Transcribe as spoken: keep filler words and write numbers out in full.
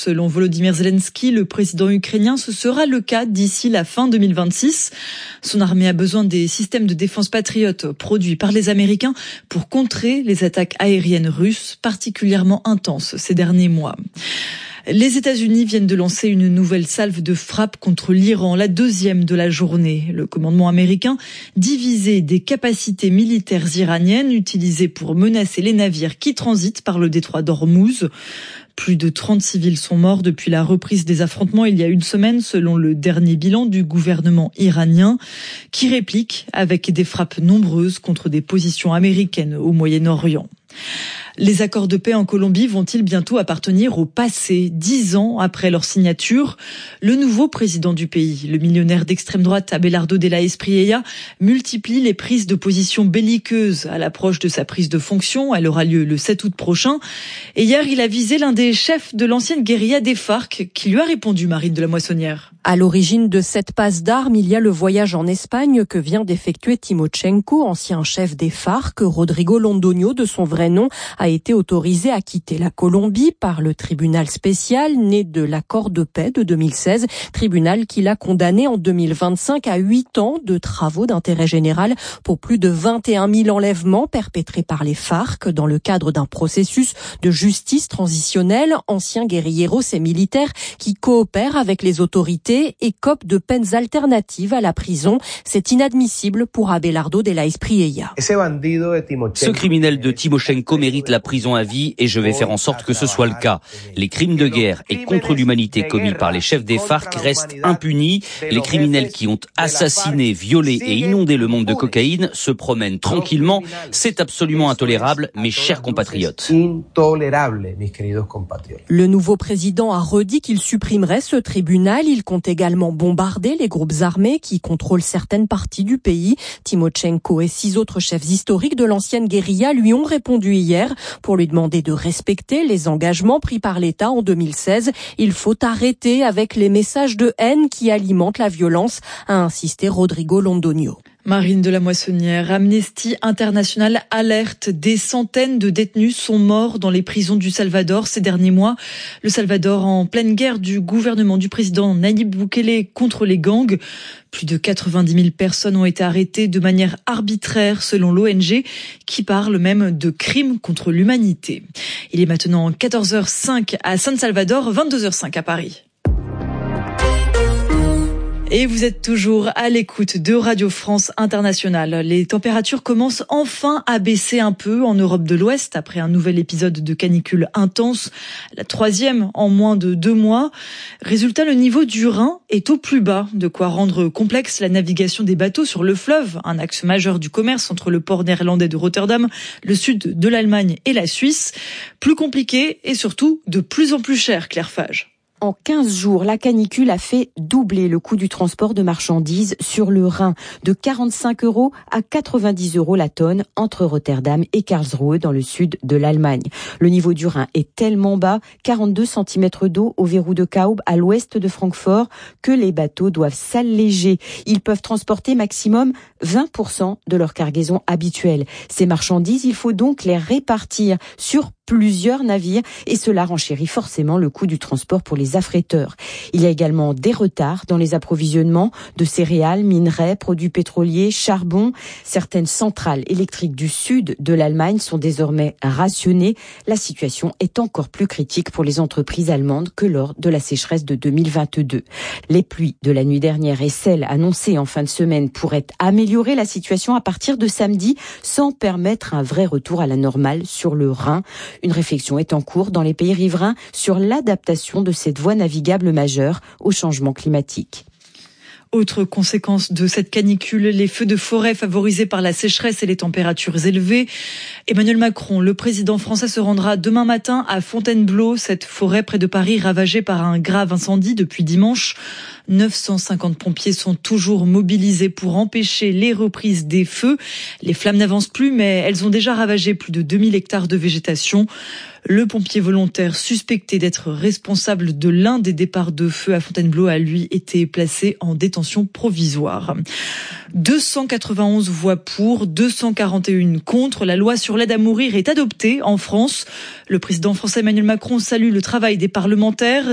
Selon Volodymyr Zelensky, le président ukrainien, ce sera le cas d'ici la fin deux mille vingt-six. Son armée a besoin des systèmes de défense patriotes produits par les Américains pour contrer les attaques aériennes russes, particulièrement intenses ces derniers mois. Les États-Unis viennent de lancer une nouvelle salve de frappe contre l'Iran, la deuxième de la journée. Le commandement américain divisait des capacités militaires iraniennes utilisées pour menacer les navires qui transitent par le détroit d'Ormuz. Plus de trente civils sont morts depuis la reprise des affrontements il y a une semaine, selon le dernier bilan du gouvernement iranien, qui réplique avec des frappes nombreuses contre des positions américaines au Moyen-Orient. Les accords de paix en Colombie vont-ils bientôt appartenir au passé, dix ans après leur signature? Le nouveau président du pays, le millionnaire d'extrême droite Abelardo de la Espriella, multiplie les prises de position belliqueuses à l'approche de sa prise de fonction. Elle aura lieu le sept août prochain. Et hier, il a visé l'un des chefs de l'ancienne guérilla des FARC, qui lui a répondu, Marine de la Moissonnière. À l'origine de cette passe d'armes, il y a le voyage en Espagne que vient d'effectuer Timochenko, ancien chef des FARC. Rodrigo Londoño, de son vrai nom, a été autorisé à quitter la Colombie par le tribunal spécial né de l'accord de paix de deux mille seize, tribunal qui l'a condamné en deux mille vingt-cinq à huit ans de travaux d'intérêt général pour plus de vingt et un mille enlèvements perpétrés par les FARC dans le cadre d'un processus de justice transitionnelle. Anciens guérilleros et militaires qui coopèrent avec les autorités et copent de peines alternatives à la prison. C'est inadmissible pour Abelardo de la Espriella. Ce criminel de Timochenko mérite la prison à vie et je vais faire en sorte que ce soit le cas. Les crimes de guerre et contre l'humanité commis par les chefs des FARC restent impunis. Les criminels qui ont assassiné, violé et inondé le monde de cocaïne se promènent tranquillement. C'est absolument intolérable, mes chers compatriotes. Le nouveau président a redit qu'il supprimerait ce tribunal. Il compte également bombarder les groupes armés qui contrôlent certaines parties du pays. Timochenko et six autres chefs historiques de l'ancienne guérilla lui ont répondu hier pour lui demander de respecter les engagements pris par l'État en deux mille seize. Il faut arrêter avec les messages de haine qui alimentent la violence, a insisté Rodrigo Londoño. Marine de la Moissonnière, Amnesty International alerte. Des centaines de détenus sont morts dans les prisons du Salvador ces derniers mois. Le Salvador en pleine guerre du gouvernement du président Nayib Bukele contre les gangs. Plus de quatre-vingt-dix mille personnes ont été arrêtées de manière arbitraire selon l'O N G qui parle même de crimes contre l'humanité. Il est maintenant quatorze heures cinq à San Salvador, vingt-deux heures cinq à Paris. Et vous êtes toujours à l'écoute de Radio France Internationale. Les températures commencent enfin à baisser un peu en Europe de l'Ouest après un nouvel épisode de canicule intense, la troisième en moins de deux mois. Résultat, le niveau du Rhin est au plus bas, de quoi rendre complexe la navigation des bateaux sur le fleuve, un axe majeur du commerce entre le port néerlandais de Rotterdam, le sud de l'Allemagne et la Suisse. Plus compliqué et surtout de plus en plus cher, Claire Fage. En quinze jours, la canicule a fait doubler le coût du transport de marchandises sur le Rhin, de quarante-cinq euros à quatre-vingt-dix euros la tonne entre Rotterdam et Karlsruhe dans le sud de l'Allemagne. Le niveau du Rhin est tellement bas, quarante-deux centimètres d'eau au verrou de Kaub à l'ouest de Francfort, que les bateaux doivent s'alléger. Ils peuvent transporter maximum vingt pour cent de leur cargaison habituelle. Ces marchandises, il faut donc les répartir sur plusieurs navires et cela renchérit forcément le coût du transport pour les affréteurs. Il y a également des retards dans les approvisionnements de céréales, minerais, produits pétroliers, charbon. Certaines centrales électriques du sud de l'Allemagne sont désormais rationnées. La situation est encore plus critique pour les entreprises allemandes que lors de la sécheresse de deux mille vingt-deux. Les pluies de la nuit dernière et celles annoncées en fin de semaine pourraient améliorer la situation à partir de samedi sans permettre un vrai retour à la normale sur le Rhin. Une réflexion est en cours dans les pays riverains sur l'adaptation de cette voie navigable majeure au changement climatique. Autre conséquence de cette canicule, les feux de forêt favorisés par la sécheresse et les températures élevées. Emmanuel Macron, le président français, se rendra demain matin à Fontainebleau, cette forêt près de Paris ravagée par un grave incendie depuis dimanche. neuf cent cinquante pompiers sont toujours mobilisés pour empêcher les reprises des feux. Les flammes n'avancent plus, mais elles ont déjà ravagé plus de deux mille hectares de végétation. Le pompier volontaire suspecté d'être responsable de l'un des départs de feu à Fontainebleau a lui été placé en détention provisoire. deux cent quatre-vingt-onze voix pour, deux cent quarante et une contre. La loi sur l'aide à mourir est adoptée en France. Le président français Emmanuel Macron salue le travail des parlementaires.